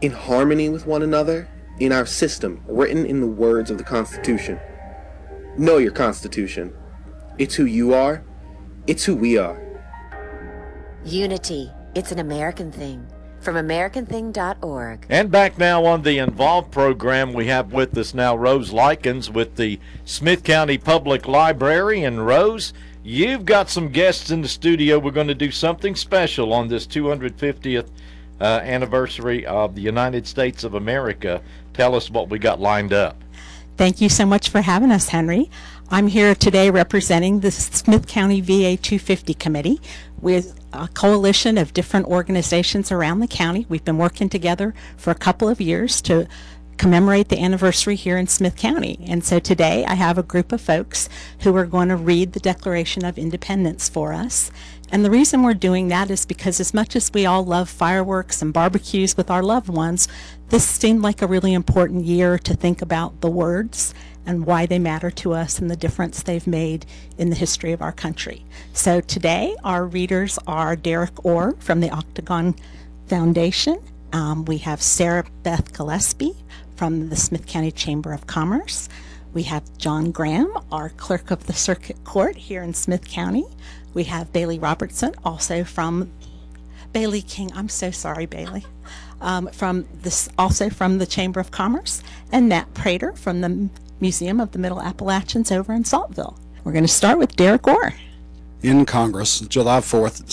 in harmony with one another in our system written in the words of the Constitution. Know your Constitution. It's who you are. It's who we are. Unity. It's an American thing. From AmericanThing.org. And back now on the Involved program, we have with us now Rose Likens with the Smith County Public Library. And Rose, you've got some guests in the studio. We're going to do something special on this 250th anniversary of the United States of America. Tell us what we got lined up. Thank you so much for having us, Henry. I'm here today representing the Smith County VA 250 Committee with a coalition of different organizations around the county. We've been working together for a couple of years to commemorate the anniversary here in Smith County. And so today I have a group of folks who are going to read the Declaration of Independence for us. And the reason we're doing that is because as much as we all love fireworks and barbecues with our loved ones, this seemed like a really important year to think about the words and why they matter to us and the difference they've made in the history of our country. So today our readers are Derek Orr from the Octagon Foundation. We have Sarah Beth Gillespie from the Smith County Chamber of Commerce. We have John Graham, our clerk of the circuit court here in Smith County. We have Bailey Robertson, also from Bailey King. I'm so sorry, Bailey. Also from the Chamber of Commerce, and Matt Prater from the Museum of the Middle Appalachians over in Saltville. We're going to start with Derek Orr. In Congress, July 4th,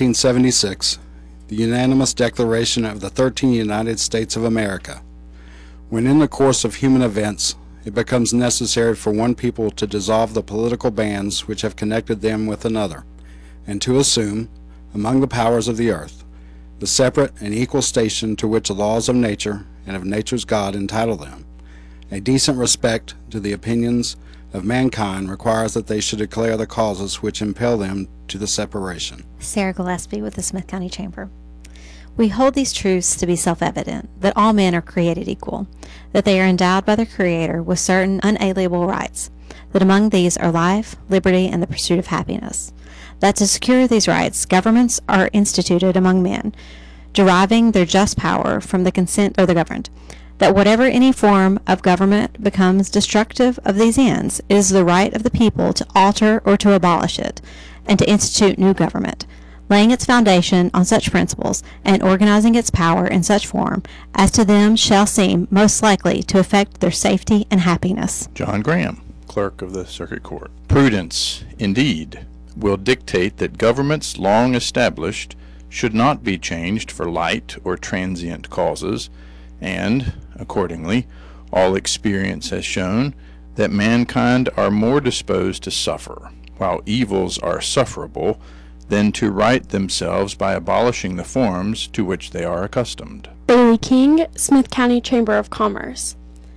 1776, the unanimous declaration of the 13 United States of America. When in the course of human events, it becomes necessary for one people to dissolve the political bands which have connected them with another, and to assume, among the powers of the earth, the separate and equal station to which the laws of nature and of nature's God entitle them. A decent respect to the opinions of mankind requires that they should declare the causes which impel them to the separation. Sarah Gillespie with the Smith County Chamber. We hold these truths to be self-evident, that all men are created equal, that they are endowed by their Creator with certain unalienable rights, that among these are life, liberty, and the pursuit of happiness, that to secure these rights, governments are instituted among men, deriving their just power from the consent of the governed, that whatever any form of government becomes destructive of these ends, it is the right of the people to alter or to abolish it, and to institute new government, laying its foundation on such principles, and organizing its power in such form as to them shall seem most likely to affect their safety and happiness. John Graham, Clerk of the Circuit Court. Prudence, indeed, will dictate that governments long established should not be changed for light or transient causes, and, accordingly, all experience has shown that mankind are more disposed to suffer, while evils are sufferable, than to right themselves by abolishing the forms to which they are accustomed. Bailey King, Smith County Chamber of Commerce.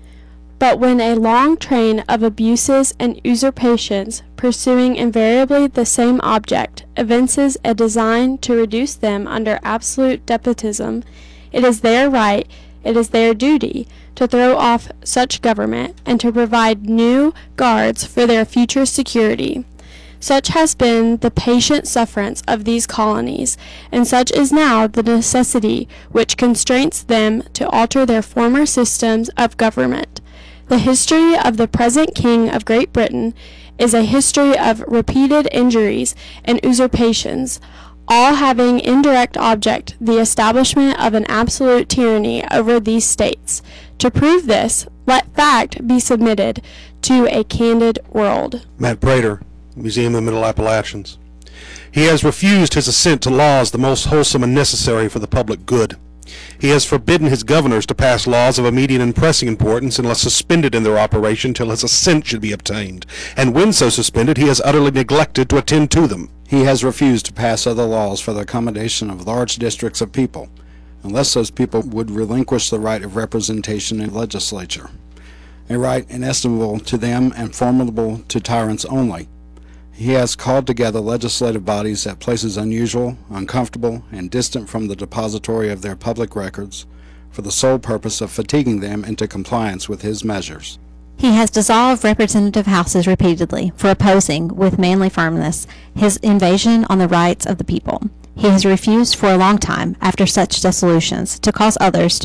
But when a long train of abuses and usurpations, pursuing invariably the same object, evinces a design to reduce them under absolute despotism, it is their right, it is their duty, to throw off such government, and to provide new guards for their future security. Such has been the patient sufferance of these colonies, and such is now the necessity which constrains them to alter their former systems of government. The history of the present King of Great Britain is a history of repeated injuries and usurpations, all having indirect object the establishment of an absolute tyranny over these states. To prove this, let fact be submitted to a candid world. Matt Prater, Museum of the Middle Appalachians. He has refused his assent to laws the most wholesome and necessary for the public good. He has forbidden his governors to pass laws of immediate and pressing importance unless suspended in their operation till his assent should be obtained, and when so suspended he has utterly neglected to attend to them. He has refused to pass other laws for the accommodation of large districts of people, unless those people would relinquish the right of representation in the legislature, a right inestimable to them and formidable to tyrants only. He has called together legislative bodies at places unusual, uncomfortable, and distant from the depository of their public records, for the sole purpose of fatiguing them into compliance with his measures. He has dissolved representative houses repeatedly for opposing, with manly firmness, his invasion on the rights of the people. He has refused for a long time, after such dissolutions, to cause others to